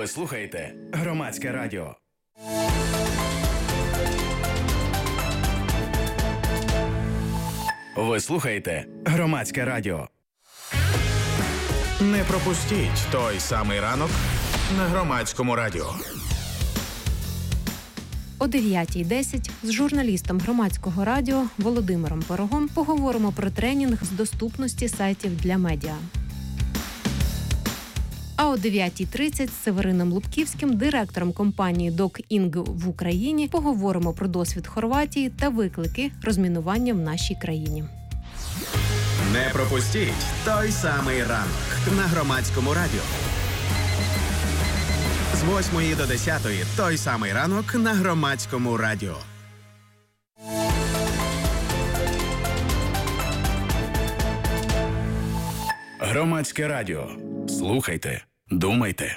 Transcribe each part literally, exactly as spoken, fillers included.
Ви слухаєте Громадське радіо. Ви слухаєте Громадське радіо. Не пропустіть той самий ранок на Громадському радіо. О дев'ятій десять з журналістом Громадського радіо Володимиром Порогом поговоримо про тренінг з доступності сайтів для медіа. А о дев'ятій тридцять з Северином Лубківським, директором компанії «Док-Інг» в Україні, поговоримо про досвід Хорватії та виклики розмінування в нашій країні. Не пропустіть той самий ранок на Громадському радіо. З восьмої до десятої той самий ранок на Громадському радіо. Громадське радіо. Слухайте, думайте.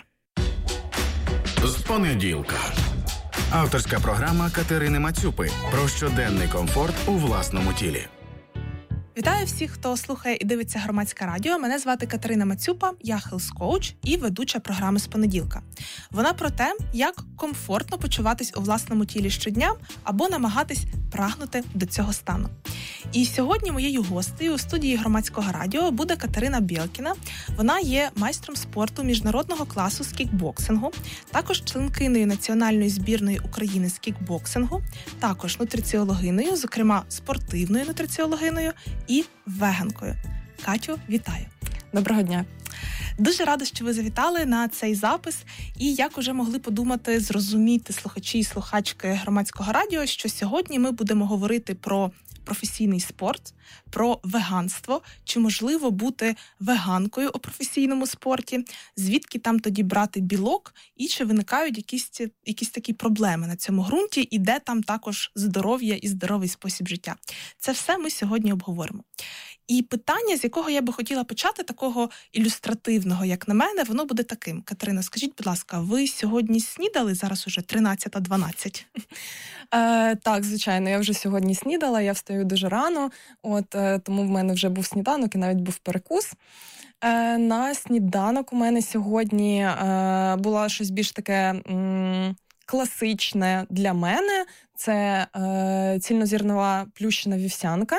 З понеділка. Авторська програма Катерини Мацюпи про щоденний комфорт у власному тілі. Вітаю всіх, хто слухає і дивиться Громадське радіо. Мене звати Катерина Мацюпа, я хелс-коуч і ведуча програми «З понеділка». Вона про те, як комфортно почуватись у власному тілі щодня або намагатись прагнути до цього стану. І сьогодні моєю гостею у студії Громадського радіо буде Катерина Бєлкіна. Вона є майстром спорту міжнародного класу з кікбоксингу, також членкинею національної збірної України з кікбоксингу, також нутриціологинею, зокрема спортивною нутриціологинею і веганкою. Катю, вітаю! Доброго дня! Дуже рада, що ви завітали на цей запис. І як уже могли подумати, зрозуміти слухачі і слухачки Громадського радіо, що сьогодні ми будемо говорити про професійний спорт, про веганство, чи можливо бути веганкою у професійному спорті, звідки там тоді брати білок, і чи виникають якісь, якісь такі проблеми на цьому ґрунті, і де там також здоров'я і здоровий спосіб життя. Це все ми сьогодні обговоримо. І питання, з якого я би хотіла почати, такого ілюстративного, як на мене, воно буде таким. Катерина, скажіть, будь ласка, ви сьогодні снідали? Зараз уже тринадцята дванадцять. Е, так, звичайно, я вже сьогодні снідала, я встаю дуже рано, от е, тому в мене вже був сніданок і навіть був перекус. Е, на сніданок у мене сьогодні е, було щось більш таке м, класичне для мене. Це е, цільнозернова плющена вівсянка,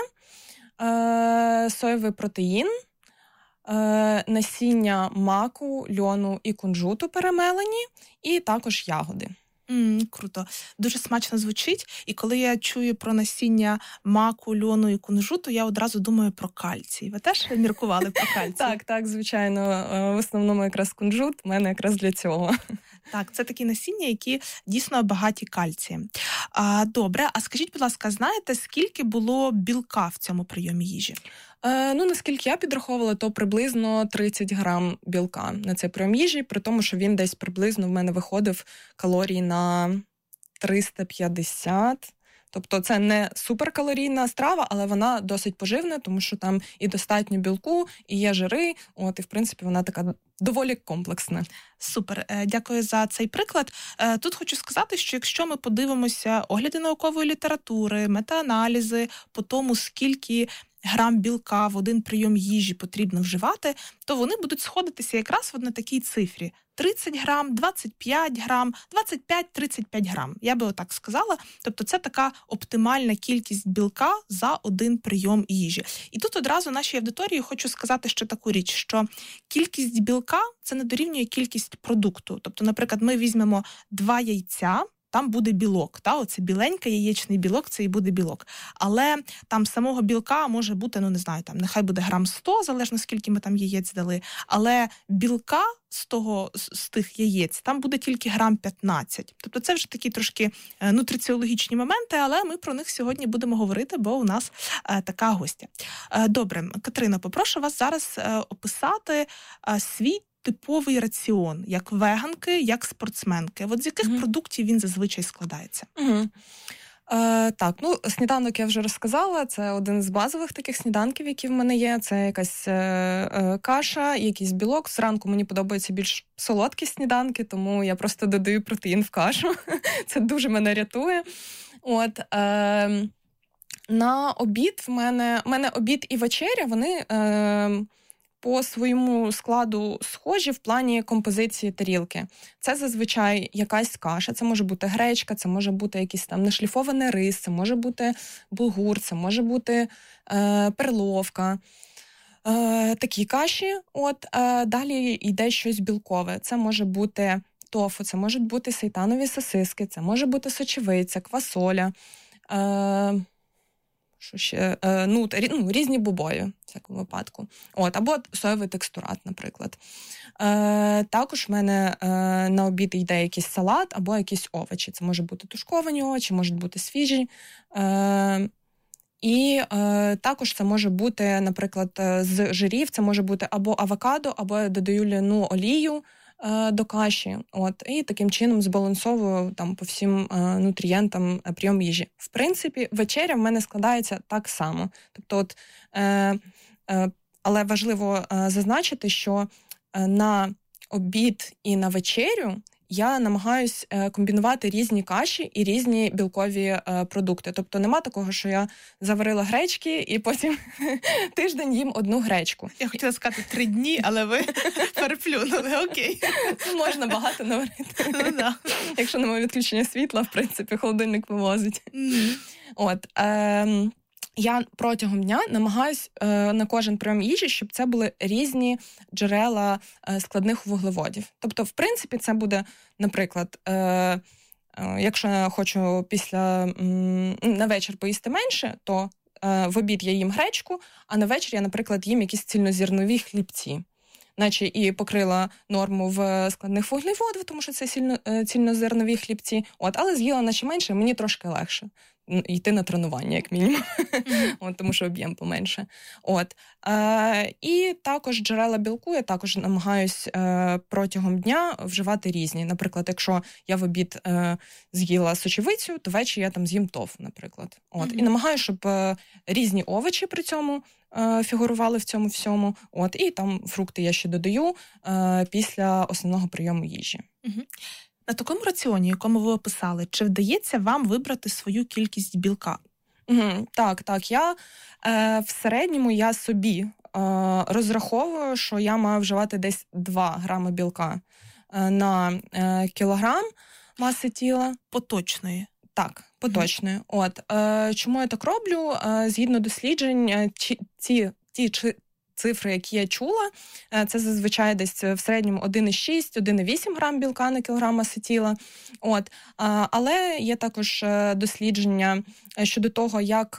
е, соєвий протеїн, е, насіння маку, льону і кунжуту перемелені, і також ягоди. Mm, круто. Дуже смачно звучить. І коли я чую про насіння маку, льону і кунжуту, я одразу думаю про кальцій. Ви теж міркували про кальцій? Так, так, звичайно. В основному якраз кунжут в мене якраз для цього. Так, це такі насіння, які дійсно багаті кальцієм. А, добре, а скажіть, будь ласка, знаєте, скільки було білка в цьому прийомі їжі? Е, ну, наскільки я підраховувала, то приблизно тридцять грам білка на цей прийом їжі, при тому, що він десь приблизно в мене виходив калорій на триста п'ятдесят. Тобто це не суперкалорійна страва, але вона досить поживна, тому що там і достатньо білку, і є жири, от, і, в принципі, вона така доволі комплексна. Супер, дякую за цей приклад. Тут хочу сказати, що якщо ми подивимося огляди наукової літератури, метааналізи по тому, скільки грам білка в один прийом їжі потрібно вживати, то вони будуть сходитися якраз в на такій цифрі. тридцять грам, двадцять п'ять грам, двадцять п'ять - тридцять п'ять грам. Я би отак сказала. Тобто це така оптимальна кількість білка за один прийом їжі. І тут одразу нашій аудиторії хочу сказати ще таку річ, що кількість білка – це не дорівнює кількість продукту. Тобто, наприклад, ми візьмемо два яйця, там буде білок, та, оце біленький яєчний білок, це і буде білок. Але там самого білка може бути, ну не знаю, там нехай буде грам сто, залежно скільки ми там яєць дали, але білка з того, з тих яєць, там буде тільки грам п'ятнадцять. Тобто це вже такі трошки нутриціологічні моменти, але ми про них сьогодні будемо говорити, бо у нас е, така гостя. Е, добре, Катерина, попрошу вас зараз е, описати е, свій типовий раціон, як веганки, як спортсменки. От з яких mm-hmm. продуктів він зазвичай складається? Mm-hmm. Е, так, ну, сніданок я вже розказала, це один з базових таких сніданків, які в мене є. Це якась е, е, каша, якийсь білок. Зранку мені подобаються більш солодкі сніданки, тому я просто додаю протеїн в кашу. Це дуже мене рятує. От, е, на обід в мене, в мене обід і вечеря, вони... Е, по своєму складу схожі в плані композиції тарілки. Це зазвичай якась каша, це може бути гречка, це може бути якийсь там нешліфований рис, це може бути булгур, це може бути е, перловка. Е, такі каші. От, е, далі йде щось білкове. Це може бути тофу, це можуть бути сейтанові сосиски, це може бути сочевиця, квасоля, е, що ще, е, ну, ну, різні бобові, в всякому випадку. От, або соєвий текстурат, наприклад. Е, також в мене е, на обід йде якийсь салат або якісь овочі. Це може бути тушковані овочі, можуть бути свіжі. Е, І е, також це може бути, наприклад, з жирів, це може бути або авокадо, або я додаю ляну олію е, до каші. От, і таким чином збалансовую там по всім е, нутрієнтам е, прийом їжі. В принципі, вечеря в мене складається так само. Тобто, от, е, е, але важливо е, зазначити, що е, на обід і на вечерю я намагаюсь комбінувати різні каші і різні білкові е, продукти. Тобто нема такого, що я заварила гречки і потім тиждень їм одну гречку. Я хотіла сказати три дні, але ви переплюнули, окей. Можна багато наварити. Ну, да. Якщо немає відключення світла, в принципі, холодильник вивозить. Mm-hmm. От, е, я протягом дня намагаюсь е, на кожен прийом їжі, щоб це були різні джерела е, складних вуглеводів. Тобто, в принципі, це буде, наприклад, е, е, якщо я хочу після м, на вечір поїсти менше, то е, в обід я їм гречку, а на вечір я, наприклад, їм якісь цільнозернові хлібці. Наче і покрила норму в складних вуглеводів, тому що це сильно, е, цільнозернові хлібці. От, але з'їла наче менше, мені трошки легше йти на тренування, як мінімум, mm-hmm. От, тому що об'єм поменше. От. Е, і також джерела білку я також намагаюсь е, протягом дня вживати різні. Наприклад, якщо я в обід е, з'їла сочевицю, то ввечері я там з'їм тофу, наприклад. От. Mm-hmm. І намагаюсь, щоб е, різні овочі при цьому е, фігурували в цьому всьому. От. І там фрукти я ще додаю е, після основного прийому їжі. Mm-hmm. На такому раціоні, якому ви описали, чи вдається вам вибрати свою кількість білка? Угу, так, так. Я е, в середньому я собі е, розраховую, що я маю вживати десь два грами білка е, на е, кілограм маси тіла. Поточної? Так, поточної. Mm-hmm. От, е, чому я так роблю? Е, згідно досліджень, ці, ці, ті чи цифри, які я чула, це зазвичай десь в середньому один цілих шість - один цілих вісім грам білка на кілограм маси тіла. От. Але є також дослідження щодо того, як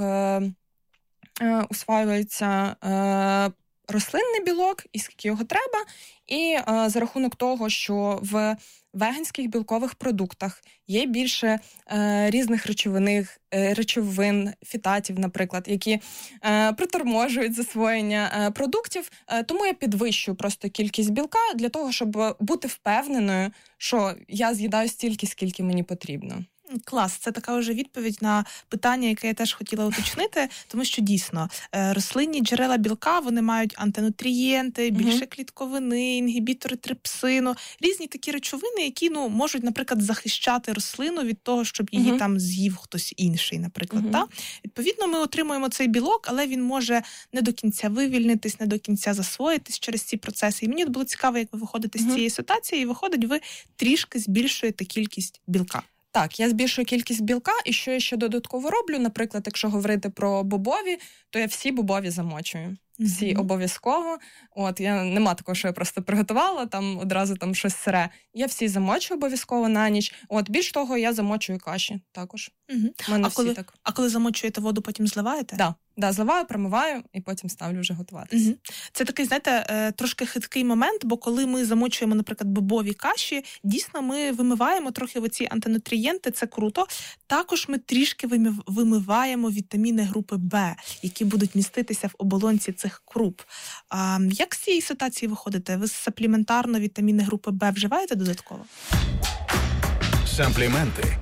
усваюється рослинний білок і скільки його треба, і за рахунок того, що в веганських білкових продуктах є більше е, різних речовиних, е, речовин, фітатів, наприклад, які е, приторможують засвоєння е, продуктів. Е, тому я підвищую просто кількість білка для того, щоб бути впевненою, що я з'їдаю стільки, скільки мені потрібно. Клас, це така вже відповідь на питання, яке я теж хотіла уточнити, тому що дійсно рослинні джерела білка, вони мають антинутрієнти, більше угу. клітковини, інгібітори трипсину, різні такі речовини, які ну можуть, наприклад, захищати рослину від того, щоб її угу. там з'їв хтось інший, наприклад. Угу. Та? Відповідно, ми отримуємо цей білок, але він може не до кінця вивільнитись, не до кінця засвоїтись через ці процеси. І мені було цікаво, як ви виходите угу. з цієї ситуації, і виходить, ви трішки збільшуєте кількість білка. Так, я збільшую кількість білка, і що я ще додатково роблю, наприклад, якщо говорити про бобові, то я всі бобові замочую. Всі mm-hmm. обов'язково. От, я нема такого, що я просто приготувала, там одразу там щось сире. Я всі замочую обов'язково на ніч. От, більш того, я замочую каші також. Mm-hmm. Мене а, всі коли, так. а коли замочуєте воду, потім зливаєте? Так, да, зливаю, промиваю і потім ставлю вже готуватися. Mm-hmm. Це такий, знаєте, трошки хиткий момент, бо коли ми замочуємо, наприклад, бобові каші, дійсно ми вимиваємо трохи оці антинутрієнти, це круто. Також ми трішки вимиваємо вітаміни групи Б, які будуть міститися в оболонці цих круп. А як з цієї ситуації виходите? Ви сапліментарно вітаміни групи Б вживаєте додатково? Сампліменти.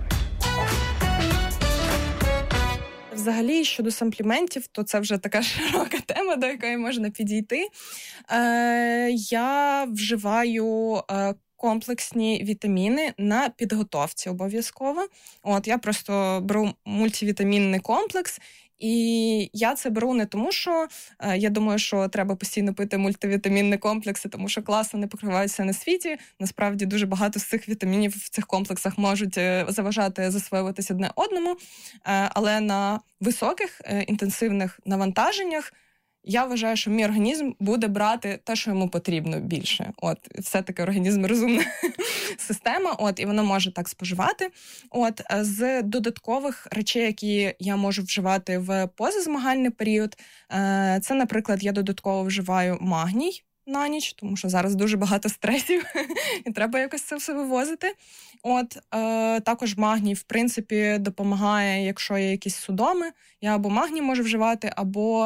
Взагалі, щодо сампліментів, то це вже така широка тема, до якої можна підійти. Е, я вживаю е, комплексні вітаміни на підготовці обов'язково. От, я просто беру мультивітамінний комплекс І я це беру не тому, що е, я думаю, що треба постійно пити мультивітамінні комплекси, тому що класно не покриваються на світі. Насправді дуже багато з цих вітамінів в цих комплексах можуть е, заважати засвоюватись одне одному. Е, але на високих е, інтенсивних навантаженнях я вважаю, що мій організм буде брати те, що йому потрібно більше. От, все-таки організм розумна система, от, і воно може так споживати. От, з додаткових речей, які я можу вживати в позазмагальний період, це, наприклад, я додатково вживаю магній на ніч, тому що зараз дуже багато стресів, і треба якось це все вивозити. От, е, також магній, в принципі, допомагає, якщо є якісь судоми, я або магній можу вживати, або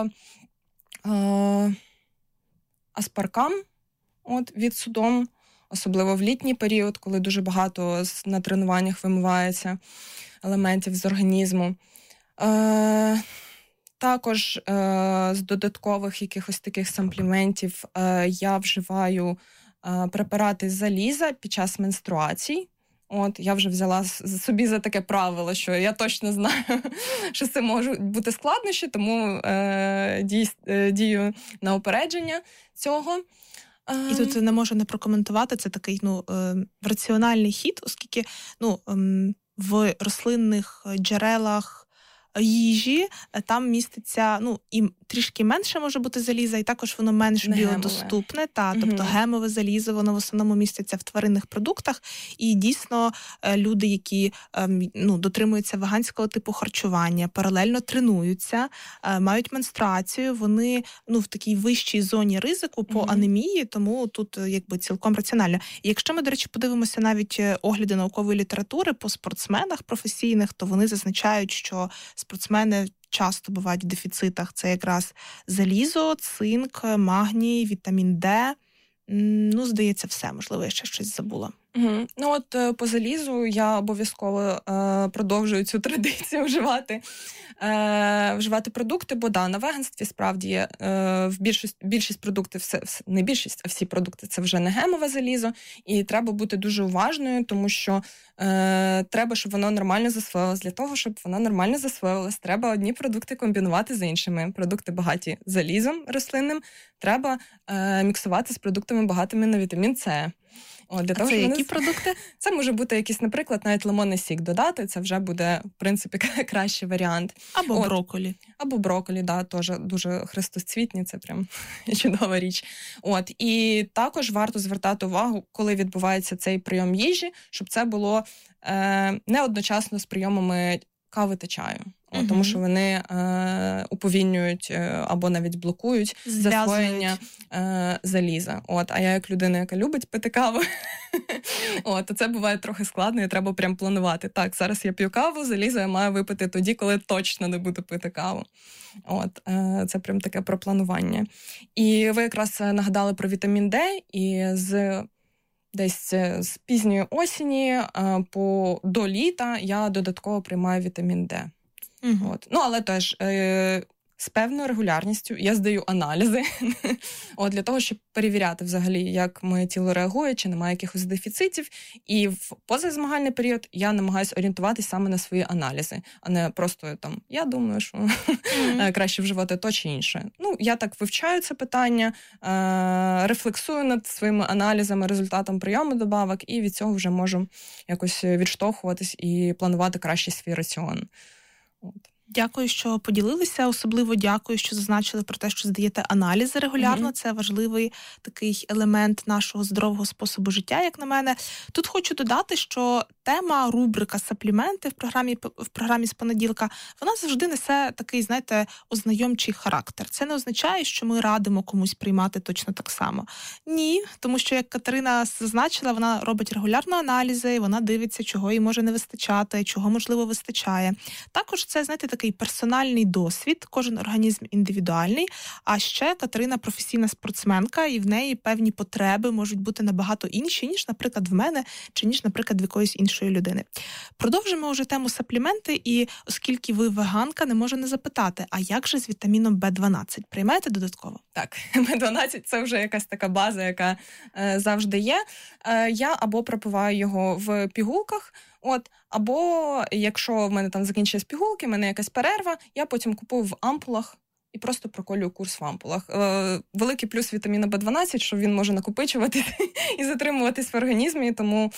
е, аспаркам от, від судом, особливо в літній період, коли дуже багато на тренуваннях вимивається елементів з організму. Е, Також е, з додаткових якихось таких сампліментів е, я вживаю е, препарати з заліза під час менструацій. От, я вже взяла собі за таке правило, що я точно знаю, що це можуть бути складнощі, тому е, дій, е, дію на опередження цього. І тут не можу не прокоментувати, це такий ну, е, раціональний хід, оскільки ну, е, в рослинних джерелах їжі там міститься ну, і трішки менше може бути заліза, і також воно менш Не біодоступне. Та, Угу. тобто гемове залізо, воно в основному міститься в тваринних продуктах. І дійсно люди, які ну, дотримуються веганського типу харчування, паралельно тренуються, мають менструацію, вони ну, в такій вищій зоні ризику по угу. анемії, тому тут якби цілком раціонально. І якщо ми, до речі, подивимося навіть огляди наукової літератури по спортсменах професійних, то вони зазначають, що спортсмени часто бувають в дефіцитах. Це якраз залізо, цинк, магній, вітамін Д. Ну, здається, все. Можливо, я ще щось забула. Угу. Ну от по залізу я обов'язково е, продовжую цю традицію вживати, е, вживати продукти, бо да, на веганстві справді е, в більшість, більшість продуктів, все, не більшість, а всі продукти це вже не гемове залізо, і треба бути дуже уважною, тому що е, треба, щоб воно нормально засвоювалось. Для того, щоб воно нормально засвоювалось, треба одні продукти комбінувати з іншими. Продукти багаті залізом рослинним треба е, міксувати з продуктами багатими на вітамін С. О, для а того, це які вони... продукти? Це може бути якийсь, наприклад, навіть лимонний сік додати, це вже буде, в принципі, кращий варіант. Або От. брокколі. Або брокколі, да, теж дуже хрестоцвітні, це прям чудова річ. От, і також варто звертати увагу, коли відбувається цей прийом їжі, щоб це було е, не одночасно з прийомами кави та чаю. О, угу. Тому що вони е, уповільнюють е, або навіть блокують засвоєння е, заліза. От, а я як людина, яка любить пити каву, от, то це буває трохи складно і треба прям планувати. Так, зараз я п'ю каву, залізо я маю випити тоді, коли точно не буду пити каву. От, е, це прям таке про планування. І ви якраз нагадали про вітамін Д, і з... Десь з пізньої осені по, до літа я додатково приймаю вітамін Д. Угу. От. Ну, але теж е, з певною регулярністю я здаю аналізи от, для того, щоб перевіряти взагалі, як моє тіло реагує, чи немає якихось дефіцитів. І в позазмагальний період я намагаюся орієнтуватись саме на свої аналізи, а не просто там, я думаю, що mm-hmm. краще вживати то чи інше. Ну, я так вивчаю це питання, е- рефлексую над своїми аналізами, результатом прийому добавок, і від цього вже можу якось відштовхуватись і планувати краще свій раціон. От. Дякую, що поділилися. Особливо дякую, що зазначили про те, що здаєте аналізи регулярно. Mm-hmm. Це важливий такий елемент нашого здорового способу життя, як на мене. Тут хочу додати, що тема, рубрика «Сапліменти» в програмі, в програмі з понеділка, вона завжди несе такий, знаєте, ознайомчий характер. Це не означає, що ми радимо комусь приймати точно так само. Ні, тому що, як Катерина зазначила, вона робить регулярно аналізи, вона дивиться, чого їй може не вистачати, чого, можливо, вистачає. Також це, знаєте, такий персональний досвід, кожен організм індивідуальний, а ще Катерина професійна спортсменка, і в неї певні потреби можуть бути набагато інші, ніж, наприклад, в мене, чи ніж, наприклад, в якоїсь іншої людини. Продовжимо вже тему сапліменти, і оскільки ви веганка, не можу не запитати, а як же з вітаміном Б дванадцять? Приймаєте додатково? Так, Б дванадцять – це вже якась така база, яка е, завжди є. Е, я або пропиваю його в пігулках, От, або якщо в мене там закінчились пігулки, в мене якась перерва, я потім купую в ампулах і просто проколюю курс в ампулах. Е, великий плюс вітаміна Б дванадцять, що він може накопичуватись і затримуватись в організмі, тому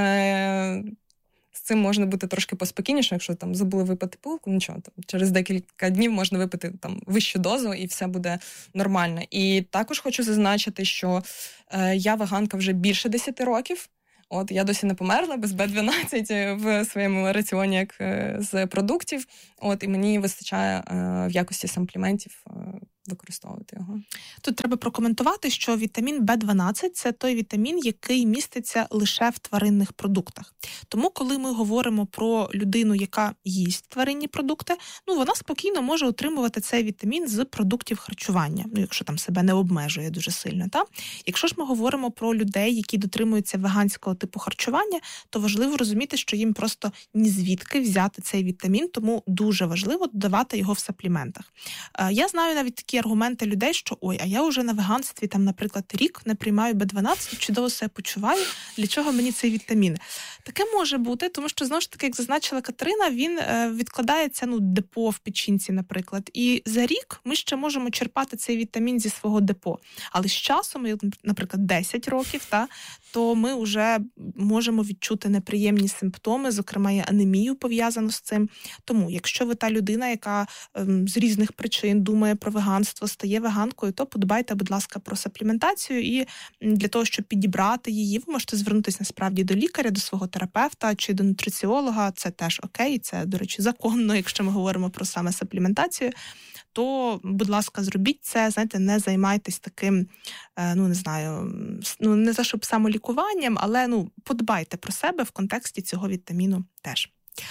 е, з цим можна бути трошки поспокійніше, якщо там забули випити пилку, нічого, там, через декілька днів можна випити там вищу дозу і все буде нормально. І також хочу зазначити, що е, я веганка вже більше десяти років. От, я досі не померла без Б дванадцять в своєму раціоні як з продуктів. От, і мені вистачає е, в якості сампліментів е, використовувати його. Тут треба прокоментувати, що вітамін Б дванадцять – це той вітамін, який міститься лише в тваринних продуктах. Тому, коли ми говоримо про людину, яка їсть тваринні продукти, ну, вона спокійно може отримувати цей вітамін з продуктів харчування, ну, якщо там себе не обмежує дуже сильно. Та? Якщо ж ми говоримо про людей, які дотримуються веганського типу харчування, то важливо розуміти, що їм просто ні звідки взяти цей вітамін, тому дуже важливо додавати його в сапліментах. Я знаю навіть такі аргументи людей, що ой, а я вже на веганстві, там, наприклад, рік не приймаю Б дванадцять, чудово себе почуваю, для чого мені цей вітамін? Таке може бути, тому що, знову ж таки, як зазначила Катерина, він відкладається, ну, депо в печінці, наприклад, і за рік ми ще можемо черпати цей вітамін зі свого депо. Але з часом, наприклад, десять років, та, то ми вже можемо відчути неприємні симптоми, зокрема і анемію пов'язану з цим. Тому, якщо ви та людина, яка ем, з різних причин думає про веганство, стає веганкою, то подбайте, будь ласка, про сапліментацію, і для того, щоб підібрати її, ви можете звернутися насправді до лікаря, до свого терапевта чи до нутриціолога. Це теж окей, це, до речі, законно, якщо ми говоримо про саме сапліментацію. То, будь ласка, зробіть це, знаєте, не займайтесь таким, ну, не знаю, ну, не за щоб самолікуванням, але, ну, подбайте про себе в контексті цього вітаміну теж.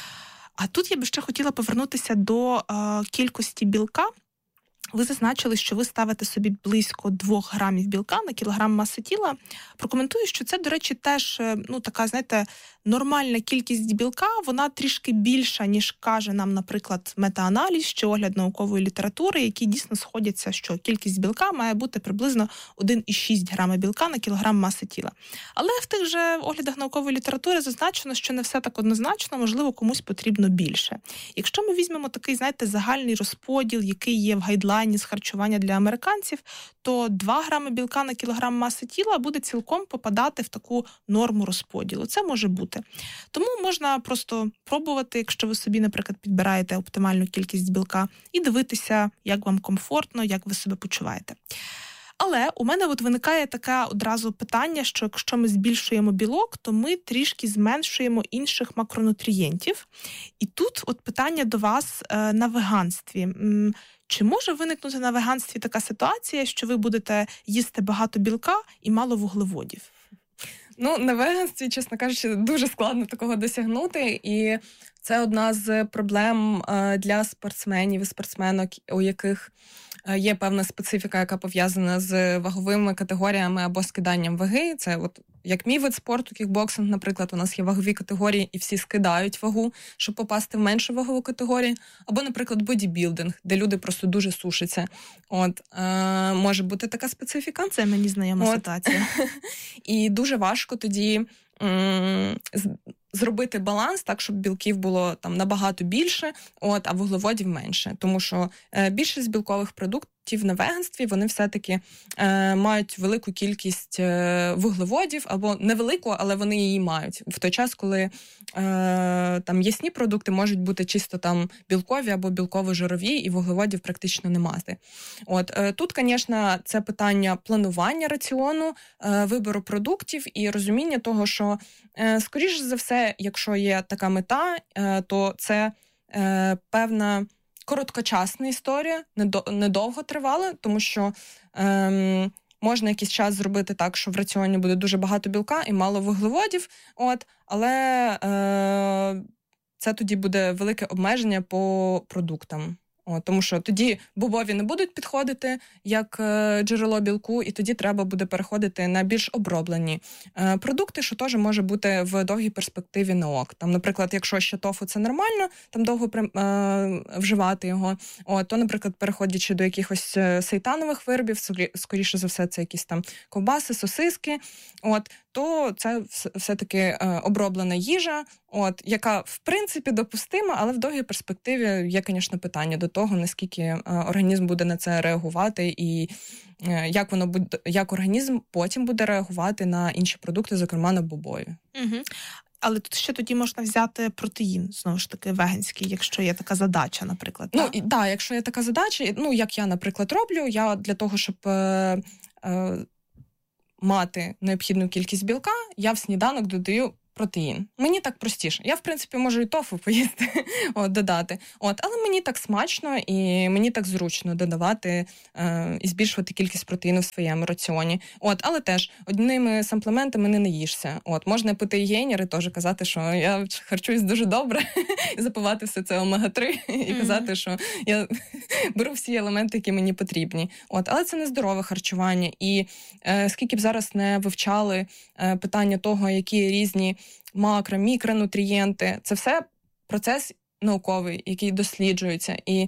А тут я би ще хотіла повернутися до е, кількості білка. Ви зазначили, що ви ставите собі близько двох грамів білка на кілограм маси тіла. Прокоментую, що це, до речі, теж, ну, така, знаєте, нормальна кількість білка, вона трішки більша, ніж каже нам, наприклад, метааналіз чи огляд наукової літератури, які дійсно сходяться, що кількість білка має бути приблизно один цілих шість грама білка на кілограм маси тіла. Але в тих же оглядах наукової літератури зазначено, що не все так однозначно, можливо, комусь потрібно більше. Якщо ми візьмемо такий, знаєте, загальний розподіл, який є в гайдлайні з харчування для американців, то два грами білка на кілограм маси тіла буде цілком попадати в таку норму розподілу. Це може бути. Тому можна просто пробувати, якщо ви собі, наприклад, підбираєте оптимальну кількість білка, і дивитися, як вам комфортно, як ви себе почуваєте. Але у мене от виникає таке одразу питання, що якщо ми збільшуємо білок, то ми трішки зменшуємо інших макронутрієнтів. І тут от питання до вас е, на веганстві. Чи може виникнути на веганстві така ситуація, що ви будете їсти багато білка і мало вуглеводів? Ну, на веганстві, чесно кажучи, дуже складно такого досягнути, і це одна з проблем для спортсменів і спортсменок, у яких є певна специфіка, яка пов'язана з ваговими категоріями або скиданням ваги. Це от як мій вид спорту, кікбоксинг, наприклад, у нас є вагові категорії, і всі скидають вагу, щоб попасти в меншу вагову категорію. Або, наприклад, бодібілдинг, де люди просто дуже сушаться. От, е, може бути така специфіка. Це мені знайома От. ситуація. І дуже важко тоді м- зробити баланс так, щоб білків було там набагато більше, от, а вуглеводів менше. Тому що е, більшість білкових продуктів на веганстві, вони все-таки е, мають велику кількість е, вуглеводів, або невелику, але вони її мають. В той час, коли е, там єсні продукти можуть бути чисто там білкові або білково-жирові, і вуглеводів практично не мати. От, е, тут, звісно, це питання планування раціону, е, вибору продуктів і розуміння того, що, е, скоріш за все, якщо є така мета, е, то це е, певна короткочасна історія, недовго тривала, тому що е, можна якийсь час зробити так, що в раціоні буде дуже багато білка і мало вуглеводів, от, але е, це тоді буде велике обмеження по продуктам. О, тому що тоді бобові не будуть підходити як е, джерело білку, і тоді треба буде переходити на більш оброблені е, продукти, що теж може бути в довгій перспективі на ок. Там, наприклад, якщо ще тофу це нормально, там довго е, вживати його, о, то, наприклад, переходячи до якихось сейтанових виробів, скоріше за все, це якісь там ковбаси, сосиски, от, то це все-таки е, оброблена їжа, От, яка, в принципі, допустима, але в довгій перспективі є, звісно, питання до того, наскільки е, організм буде на це реагувати і е, як воно буде, як організм потім буде реагувати на інші продукти, зокрема на бобові. Угу. Але тут ще тоді можна взяти протеїн, знову ж таки, веганський, якщо є така задача, наприклад. Ну, так? і, да, якщо є така задача, ну, як я, наприклад, роблю, я для того, щоб е, е, мати необхідну кількість білка, я в сніданок додаю протеїн. Мені так простіше. Я, в принципі, можу і тофу поїсти, от, додати. От, але мені так смачно і мені так зручно додавати е, і збільшувати кількість протеїну в своєму раціоні. От, але теж одними самплементами не наїшся. От, можна пити і гейнер і теж казати, що я харчуюсь дуже добре, і запивати все це омега три, і казати, що я беру всі елементи, які мені потрібні. От, але це не здорове харчування. І е, скільки б зараз не вивчали е, питання того, які різні макро, мікронутрієнти. Це все процес науковий, який досліджується. І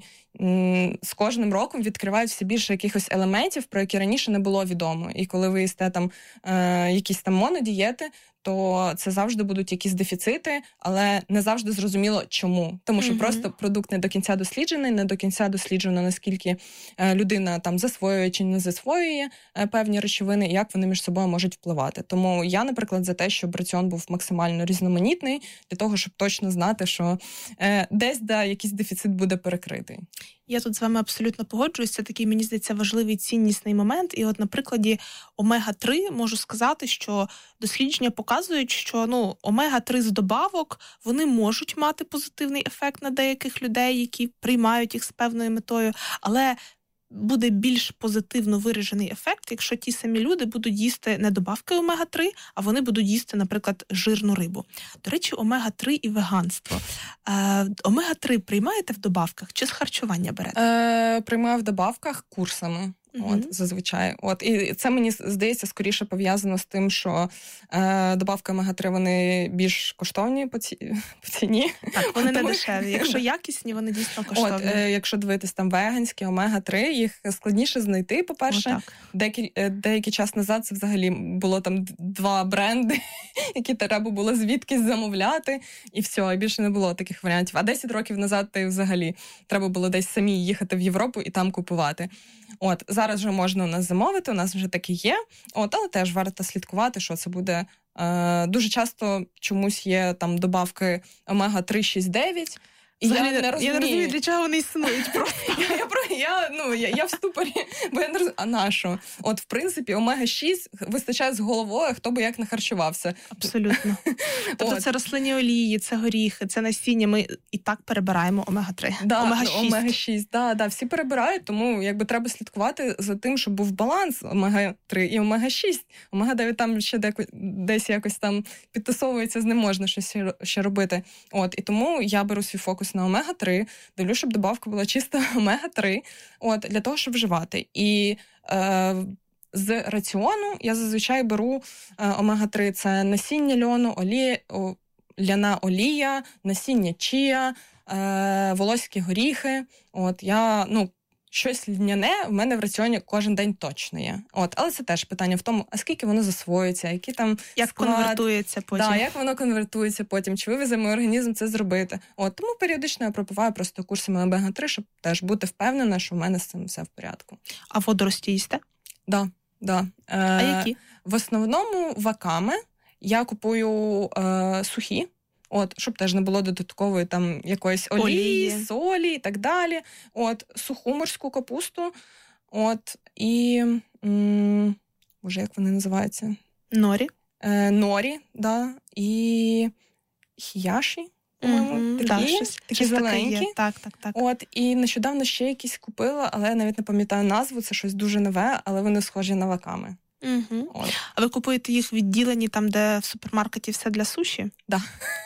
м, з кожним роком відкривають все більше якихось елементів, про які раніше не було відомо. І коли ви їсте там е, якісь там монодієти, то це завжди будуть якісь дефіцити, але не завжди зрозуміло, чому. Тому що mm-hmm. просто продукт не до кінця досліджений, не до кінця досліджено, наскільки е, людина там засвоює чи не засвоює е, певні речовини, і як вони між собою можуть впливати. Тому я, наприклад, за те, щоб раціон був максимально різноманітний, для того, щоб точно знати, що е, десь да, якийсь дефіцит буде перекритий. Я тут з вами абсолютно погоджуюсь. Це такий, мені здається, важливий ціннісний момент. І от на прикладі омега три можу сказати, що дослідження показують, що ну, омега три з добавок, вони можуть мати позитивний ефект на деяких людей, які приймають їх з певною метою, але буде більш позитивно виражений ефект, якщо ті самі люди будуть їсти не добавки омега три, а вони будуть їсти, наприклад, жирну рибу. До речі, омега три і веганство. Е, омега три приймаєте в добавках чи з харчування берете? Е, приймаю в добавках курсами. Угу. От, зазвичай. От, і це, мені здається, скоріше пов'язано з тим, що е, добавки омега три, вони більш коштовні по, ці, по ціні. Так, вони не дешеві. Якщо якісні, вони дійсно коштовні. От, е, якщо дивитись там веганські, омега три, їх складніше знайти, по-перше. Деякий, деякий час назад це взагалі було там два бренди, які треба було звідкись замовляти, і все, і більше не було таких варіантів. А десять років назад та й взагалі треба було десь самі їхати в Європу і там купувати. От, зараз вже можна у нас замовити, у нас вже таке є, от, але теж варто слідкувати, що це буде. Е, дуже часто чомусь є там добавки омега три, шість, дев'ять, і я не розумію. Я не розумію, для чого вони існують просто. я, я, я, ну, я, я в ступорі, бо я не розумію, а на що? От, в принципі, омега шість вистачає з головою, хто би як не харчувався. Абсолютно. Тобто це рослинні олії, це горіхи, це насіння, ми і так перебираємо омега три. Да, омега шість. омега шість, да, да, всі перебирають, тому якби треба слідкувати за тим, щоб був баланс омега три і омега шість. омега дев'ять там ще деко, десь якось там підтасовується, з ним можна щось ще робити. От, і тому я беру свій фокус на омега три, дивлюсь, щоб добавка була чисто омега три, от, для того, щоб вживати. І е, з раціону я зазвичай беру е, омега три, це насіння льону, олія, о, ляна олія, насіння чія, е, волоські горіхи. От, я, ну, щось льняне в мене в раціоні кожен день точно є. От, але це теж питання в тому, а скільки воно засвоюється, які там як склад, конвертується потім. Да, як воно конвертується потім, чи вивезе мій організм це зробити. От, тому періодично я пропиваю просто курсами омега три, щоб теж бути впевнена, що в мене з цим все в порядку. А водорості їсте? Да, да. Е, а які? В основному ваками я купую е, сухі. От, щоб теж не було додаткової там якоїсь олії, олії, солі і так далі. От, суху морську капусту. От, і, м, боже, як вони називаються? Норі. Е, норі, да, і хіяші, по-моєму, mm-hmm, такі, да, щось, такі щось зелененькі. Так, так, так. От, і нещодавно ще якісь купила, але я навіть не пам'ятаю назву, це щось дуже нове, але вони схожі на ваками. Угу. А ви купуєте їх відділені там, де в супермаркеті все для суші? Да.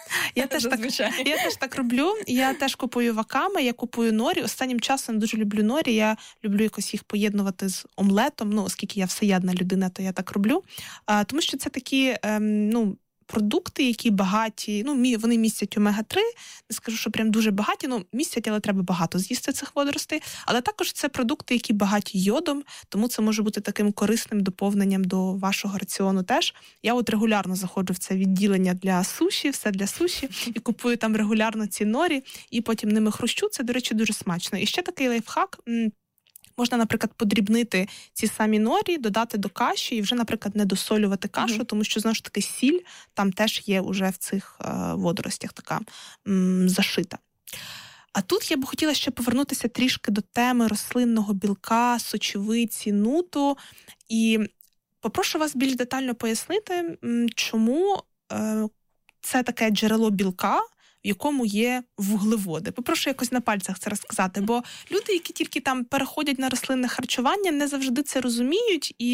Я теж так, я теж так роблю. Я теж купую ваками, я купую норі. Останнім часом дуже люблю норі. Я люблю якось їх поєднувати з омлетом. Ну, оскільки я всеядна людина, то я так роблю. А, тому що це такі, ем, ну, продукти, які багаті, ну, мі- вони містять омега три, не скажу, що прям дуже багаті, ну, містять, але треба багато з'їсти цих водоростей. Але також це продукти, які багаті йодом, тому це може бути таким корисним доповненням до вашого раціону теж. Я от регулярно заходжу в це відділення для суші, все для суші, і купую там регулярно ці норі, і потім ними хрущу. Це, до речі, дуже смачно. І ще такий лайфхак. Можна, наприклад, подрібнити ці самі норі, додати до каші і вже, наприклад, не досолювати кашу, mm-hmm. тому що, знову ж таки, сіль там теж є уже в цих е, водоростях така м, зашита. А тут я б хотіла ще повернутися трішки до теми рослинного білка, сочевиці, нуту. І попрошу вас більш детально пояснити, чому е, це таке джерело білка, в якому є вуглеводи. Попрошу якось на пальцях це розказати, бо люди, які тільки там переходять на рослинне харчування, не завжди це розуміють і